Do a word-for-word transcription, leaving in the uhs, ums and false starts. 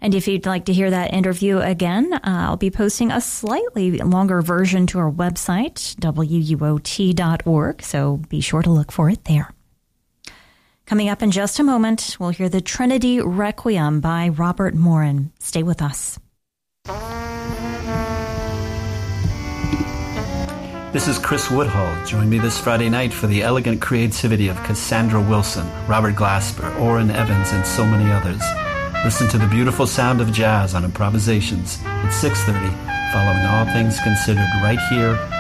And if you'd like to hear that interview again, uh, I'll be posting a slightly longer version to our website, W U O T dot org, so be sure to look for it there. Coming up in just a moment, we'll hear the Trinity Requiem by Robert Morin. Stay with us. This is Chris Woodhull. Join me this Friday night for the elegant creativity of Cassandra Wilson, Robert Glasper, Orrin Evans, and so many others. Listen to the beautiful sound of jazz on Improvisations at six thirty, following All Things Considered right here